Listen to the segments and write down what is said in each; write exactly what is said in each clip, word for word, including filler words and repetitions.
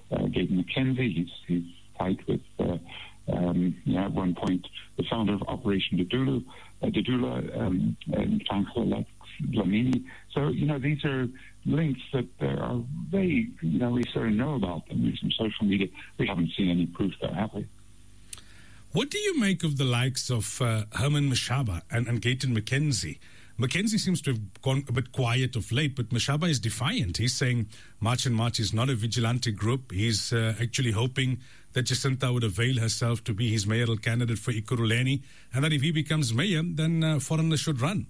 uh, Gaten McKenzie. He's, he's tied with, uh, um, yeah, at one point, the founder of Operation Dedulu, uh, Dedula, um, and Tankla Dlamini. So, you know, these are links that uh, are vague. You know, we sort of know about them. There's some social media. We haven't seen any proof there, have we? What do you make of the likes of uh, Herman Mashaba and, and Gaten McKenzie? McKenzie seems to have gone a bit quiet of late, but Mashaba is defiant. He's saying March and March is not a vigilante group. He's uh, actually hoping that Jacinta would avail herself to be his mayoral candidate for Ekurhuleni, and that if he becomes mayor, then uh, foreigners should run.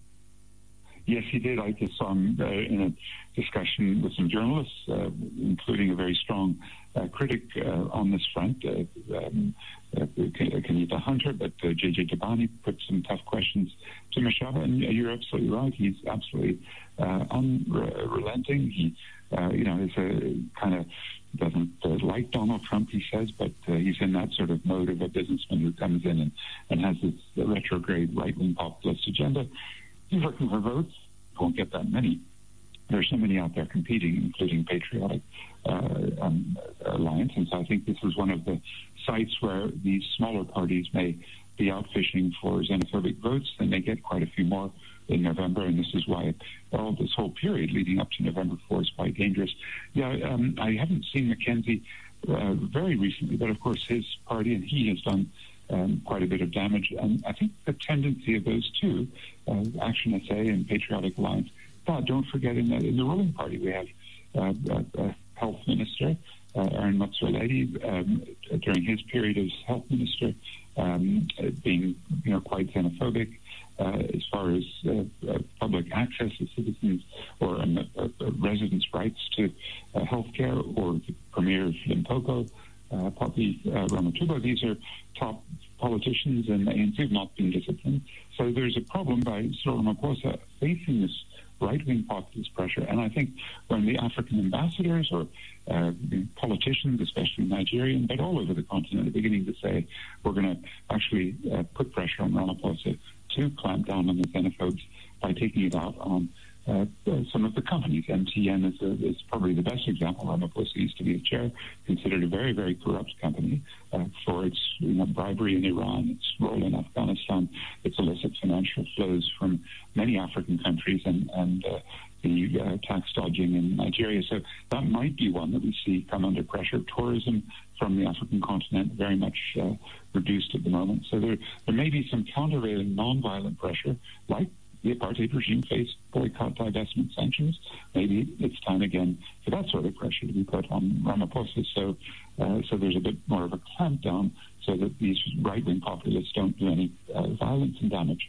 Yes, he did. I just saw him uh, in a discussion with some journalists, uh, including a very strong uh, critic uh, on this front, uh, um, uh, Kenyatta Hunter, but uh, J J Tabani put some tough questions to Mashaba, and uh, you're absolutely right. He's absolutely uh, unrelenting. He, uh, you know, is a kind of doesn't uh, like Donald Trump, he says, but uh, he's in that sort of mode of a businessman who comes in and, and has this retrograde right-wing populist agenda. He's looking for votes. Won't get that many. There's so many out there competing, including Patriotic uh, um, Alliance. And so I think this is one of the sites where these smaller parties may be out fishing for xenophobic votes. They may get quite a few more in November, and this is why all this whole period leading up to November fourth is quite dangerous. Yeah, um, I haven't seen McKenzie uh, very recently, but of course his party and he has done Um, quite a bit of damage. And I think the tendency of those two, uh, Action S A and Patriotic Alliance, but don't forget in the, in the ruling party we have uh, a, a health minister, uh, Aaron Motsoaledi, um, during his period as health minister, um, being you know quite xenophobic uh, as far as uh, uh, public access to citizens or um, uh, uh, residents' rights to uh, health care, or the Premier of Limpopo, Uh, Poppy uh, Ramatuba. These are top politicians, and the A N C have not been disciplined. So there's a problem by Cyril Ramaphosa facing this right-wing populist pressure. And I think when the African ambassadors or uh, politicians, especially Nigerian, but all over the continent, are beginning to say we're going to actually uh, put pressure on Ramaphosa to clamp down on the xenophobes by taking it out on Uh, some of the companies. M T N is, a, is probably the best example. Ramaphosa used to be the chair, considered a very, very corrupt company uh, for its you know, bribery in Iran, its role in Afghanistan, its illicit financial flows from many African countries, and, and uh, the uh, tax dodging in Nigeria. So that might be one that we see come under pressure. Tourism from the African continent very much uh, reduced at the moment. So there, there may be some countervailing non-violent pressure, like the apartheid regime faced boycott, divestment, sanctions. Maybe it's time again for that sort of pressure to be put on Ramaphosa. So, uh, so there's a bit more of a clampdown so that these right-wing populists don't do any uh, violence and damage.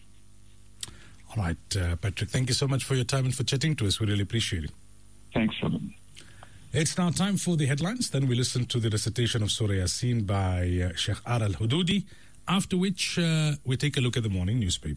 All right, uh, Patrick, thank you so much for your time and for chatting to us. We really appreciate it. Thanks, Robin. It's now time for the headlines. Then we listen to the recitation of Surah Yasin by uh, Sheikh Ar Al-Hududi, after which uh, we take a look at the morning newspaper.